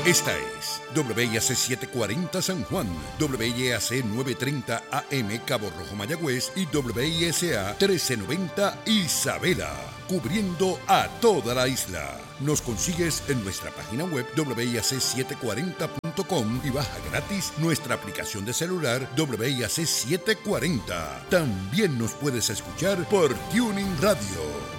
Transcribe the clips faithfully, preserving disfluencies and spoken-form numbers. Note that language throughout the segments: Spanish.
Esta es W I A C setecientos cuarenta San Juan, W I A C novecientos treinta A M Cabo Rojo Mayagüez y W I S A trece noventa Isabela, cubriendo a toda la isla. Nos consigues en nuestra página web W I A C setecientos cuarenta punto com y baja gratis nuestra aplicación de celular W I A C setecientos cuarenta. También nos puedes escuchar por Tuning Radio.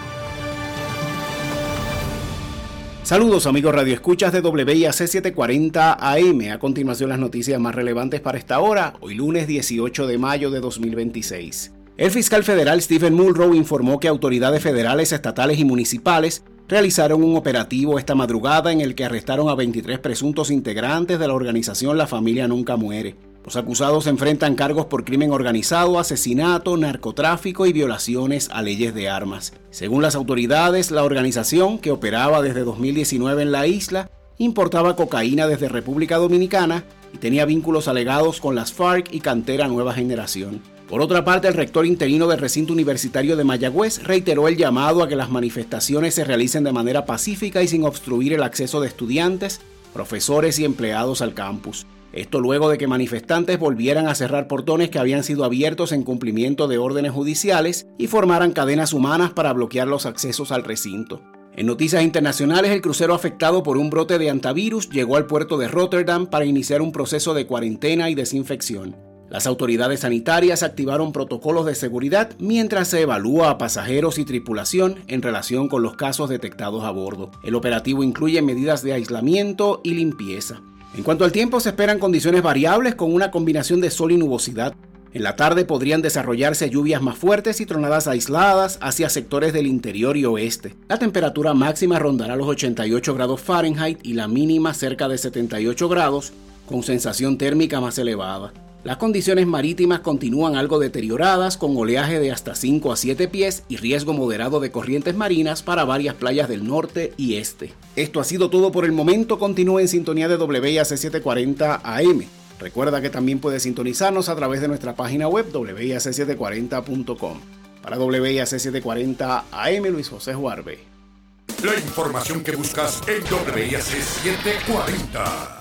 Saludos amigos radioescuchas de W I A C setecientos cuarenta A M. A continuación las noticias más relevantes para esta hora, hoy lunes dieciocho de mayo de dos mil veintiséis. El fiscal federal Stephen Muldrow informó que autoridades federales, estatales y municipales realizaron un operativo esta madrugada en el que arrestaron a veintitrés presuntos integrantes de la organización La Familia Nunca Muere. Los acusados enfrentan cargos por crimen organizado, asesinato, narcotráfico y violaciones a leyes de armas. Según las autoridades, la organización, que operaba desde dos mil diecinueve en la isla, importaba cocaína desde República Dominicana y tenía vínculos alegados con las FARC y Cantera Nueva Generación. Por otra parte, el rector interino del recinto universitario de Mayagüez reiteró el llamado a que las manifestaciones se realicen de manera pacífica y sin obstruir el acceso de estudiantes, profesores y empleados al campus. Esto luego de que manifestantes volvieran a cerrar portones que habían sido abiertos en cumplimiento de órdenes judiciales y formaran cadenas humanas para bloquear los accesos al recinto. En noticias internacionales, el crucero afectado por un brote de antivirus llegó al puerto de Rotterdam para iniciar un proceso de cuarentena y desinfección. Las autoridades sanitarias activaron protocolos de seguridad mientras se evalúa a pasajeros y tripulación en relación con los casos detectados a bordo. El operativo incluye medidas de aislamiento y limpieza. En cuanto al tiempo, se esperan condiciones variables con una combinación de sol y nubosidad. En la tarde podrían desarrollarse lluvias más fuertes y tronadas aisladas hacia sectores del interior y oeste. La temperatura máxima rondará los ochenta y ocho grados Fahrenheit y la mínima cerca de setenta y ocho grados, con sensación térmica más elevada. Las condiciones marítimas continúan algo deterioradas, con oleaje de hasta cinco a siete pies y riesgo moderado de corrientes marinas para varias playas del norte y este. Esto ha sido todo por el momento. Continúe en sintonía de W I A C setecientos cuarenta A M. Recuerda que también puedes sintonizarnos a través de nuestra página web W I A C setecientos cuarenta punto com. Para W I A C setecientos cuarenta A M, Luis José Juarbe. La información que buscas en W I A C setecientos cuarenta.